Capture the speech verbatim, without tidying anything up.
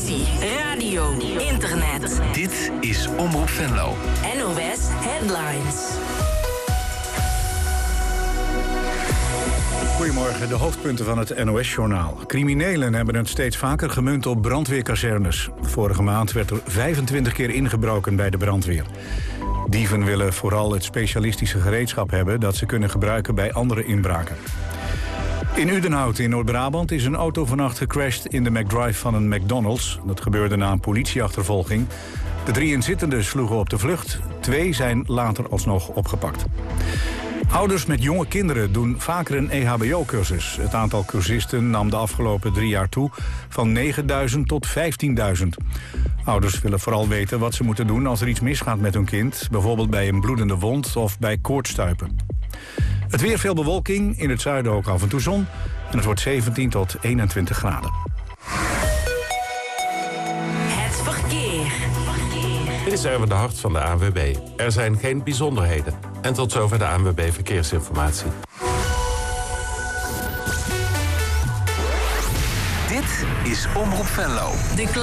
televisie, radio, internet. Dit is Omroep Venlo. N O S Headlines. Goedemorgen, de hoofdpunten van het N O S-journaal. Criminelen hebben het steeds vaker gemunt op brandweerkazernes. Vorige maand werd er vijfentwintig keer ingebroken bij de brandweer. Dieven willen vooral het specialistische gereedschap hebben dat ze kunnen gebruiken bij andere inbraken. In Udenhout in Noord-Brabant is een auto vannacht gecrashed in de McDrive van een McDonald's. Dat gebeurde na een politieachtervolging. De drie inzittenden sloegen op de vlucht. Twee zijn later alsnog opgepakt. Ouders met jonge kinderen doen vaker een E H B O-cursus. Het aantal cursisten nam de afgelopen drie jaar toe van negenduizend tot vijftienduizend. Ouders willen vooral weten wat ze moeten doen als er iets misgaat met hun kind. Bijvoorbeeld bij een bloedende wond of bij koortstuipen. Het weer, veel bewolking, in het zuiden ook af en toe zon. En het wordt zeventien tot eenentwintig graden. Het verkeer. Dit is Erwin de Hart van de A N W B. Er zijn geen bijzonderheden. En tot zover de A N W B Verkeersinformatie. Dit is Omroep Venlo. De